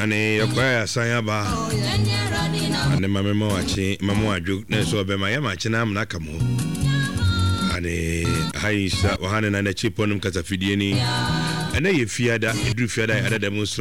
ane yokwaya sayaba ane mamemo achi mamo aju na so be ma yama achi na amna kamo ane haisa wahane na chiponum kasa fidie ni ane ye fiada edu fiada ada da muso